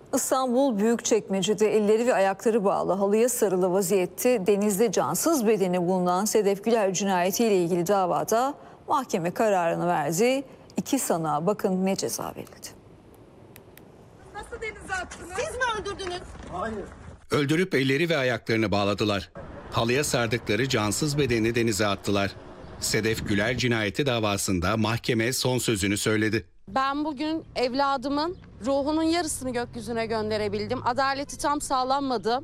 İstanbul Büyükçekmece'de elleri ve ayakları bağlı halıya sarılı vaziyette denizde cansız bedeni bulunan Sedef Güler cinayetiyle ilgili davada mahkeme kararını verdi. 2 sanığa bakın ne ceza verildi. Nasıl denize attınız? Siz mi öldürdünüz? Hayır. Öldürüp elleri ve ayaklarını bağladılar. Halıya sardıkları cansız bedeni denize attılar. Sedef Güler cinayeti davasında mahkeme son sözünü söyledi. Ben bugün evladımın ruhunun yarısını gökyüzüne gönderebildim. Adaleti tam sağlanmadı.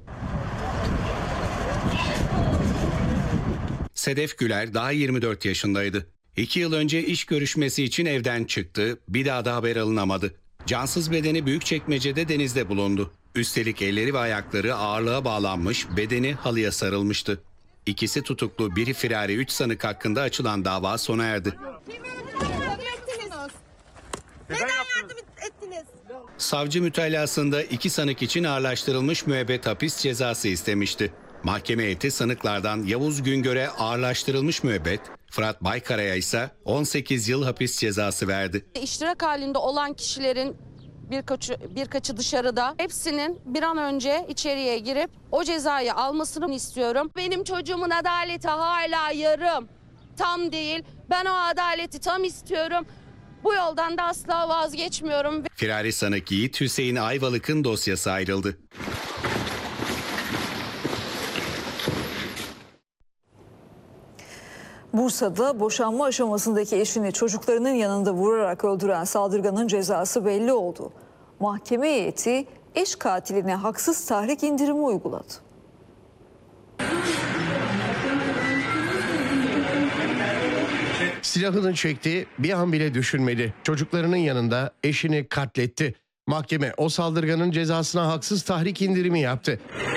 Sedef Güler daha 24 yaşındaydı. 2 yıl önce iş görüşmesi için evden çıktı, bir daha da haber alınamadı. Cansız bedeni Büyükçekmece'de denizde bulundu. Üstelik elleri ve ayakları ağırlığa bağlanmış, bedeni halıya sarılmıştı. İkisi tutuklu, biri firari, 3 sanık hakkında açılan dava sona erdi. Neden yardım ettiniz? Savcı mütalasında 2 sanık için ağırlaştırılmış müebbet hapis cezası istemişti. Mahkeme heyeti sanıklardan Yavuz Güngör'e ağırlaştırılmış müebbet, Fırat Baykara'ya ise 18 yıl hapis cezası verdi. İştirak halinde olan kişilerin birkaçı dışarıda. Hepsinin bir an önce içeriye girip o cezayı almasını istiyorum. Benim çocuğumun adaleti hala yarım, tam değil. Ben o adaleti tam istiyorum. Bu yoldan da asla vazgeçmiyorum. Firari sanık Yiğit Hüseyin Ayvalık'ın dosyası ayrıldı. Bursa'da boşanma aşamasındaki eşini çocuklarının yanında vurarak öldüren saldırganın cezası belli oldu. Mahkeme heyeti eş katiline haksız tahrik indirimi uyguladı. Silahını çekti, bir an bile düşünmedi. Çocuklarının yanında eşini katletti. Mahkeme o saldırganın cezasına haksız tahrik indirimi yaptı.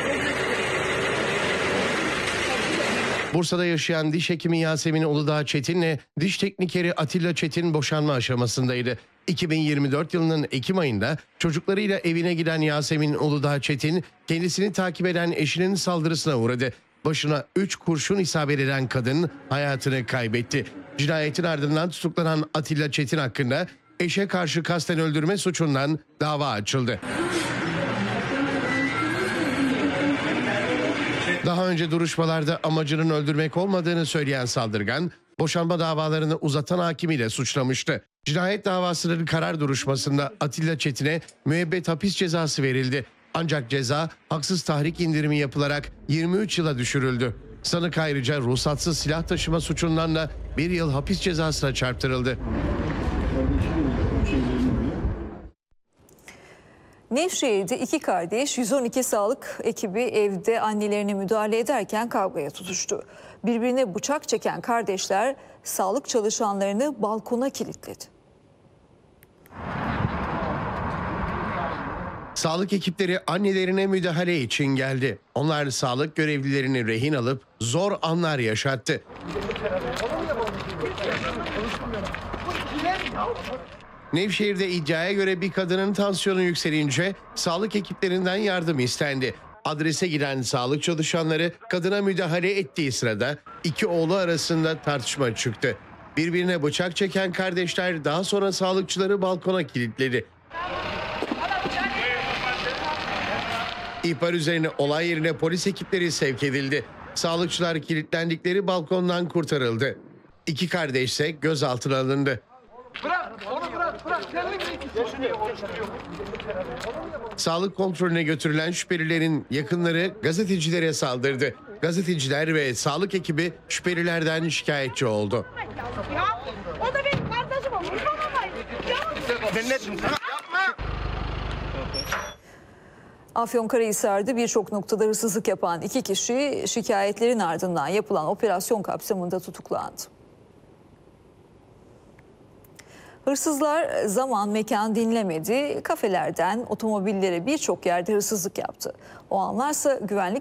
Bursa'da yaşayan diş hekimi Yasemin Uludağ Çetin'le diş teknikeri Atilla Çetin boşanma aşamasındaydı. 2024 yılının Ekim ayında çocuklarıyla evine giden Yasemin Uludağ Çetin kendisini takip eden eşinin saldırısına uğradı. Başına 3 kurşun isabet eden kadın hayatını kaybetti. Cinayetin ardından tutuklanan Atilla Çetin hakkında eşe karşı kasten öldürme suçundan dava açıldı. Daha önce duruşmalarda amacının öldürmek olmadığını söyleyen saldırgan, boşanma davalarını uzatan hakimiyle suçlamıştı. Cinayet davasının karar duruşmasında Atilla Çetin'e müebbet hapis cezası verildi. Ancak ceza haksız tahrik indirimi yapılarak 23 yıla düşürüldü. Sanık ayrıca ruhsatsız silah taşıma suçundan da 1 yıl hapis cezasına çarptırıldı. Nevşehir'de 2 kardeş 112 sağlık ekibi evde annelerine müdahale ederken kavgaya tutuştu. Birbirine bıçak çeken kardeşler sağlık çalışanlarını balkona kilitledi. Sağlık ekipleri annelerine müdahale için geldi. Onlar sağlık görevlilerini rehin alıp zor anlar yaşattı. Nevşehir'de iddiaya göre bir kadının tansiyonu yükselince sağlık ekiplerinden yardım istendi. Adrese giden sağlık çalışanları kadına müdahale ettiği sırada 2 oğlu arasında tartışma çıktı. Birbirine bıçak çeken kardeşler daha sonra sağlıkçıları balkona kilitledi. İhbar üzerine olay yerine polis ekipleri sevk edildi. Sağlıkçılar kilitlendikleri balkondan kurtarıldı. 2 kardeş ise gözaltına alındı. Sağlık kontrolüne götürülen şüphelilerin yakınları gazetecilere saldırdı. Gazeteciler ve sağlık ekibi şüphelilerden şikayetçi oldu. Ya o da benim kardeşim olmuş. Afyonkarahisar'da birçok noktada hırsızlık yapan 2 kişi şikayetlerin ardından yapılan operasyon kapsamında tutuklandı. Hırsızlar zaman mekan dinlemedi, kafelerden otomobillere birçok yerde hırsızlık yaptı. O anlarsa güvenlik